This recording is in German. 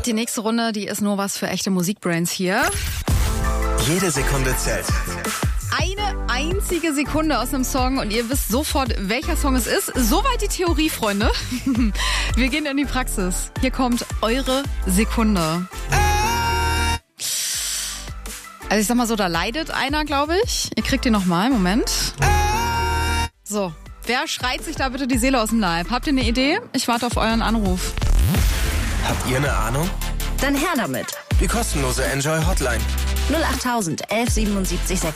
Die nächste Runde, die ist nur was für echte Musikbrains hier. Jede Sekunde zählt. Eine einzige Sekunde aus einem Song und ihr wisst sofort, welcher Song es ist. Soweit die Theorie, Freunde. Wir gehen in die Praxis. Hier kommt eure Sekunde. Also ich sag mal so, da leidet einer, glaube ich. Ihr kriegt den nochmal, Moment. So, wer schreit sich da bitte die Seele aus dem Leib? Habt ihr eine Idee? Ich warte auf euren Anruf. Habt ihr eine Ahnung? Dann her damit. Die kostenlose Enjoy Hotline. 08000 11 77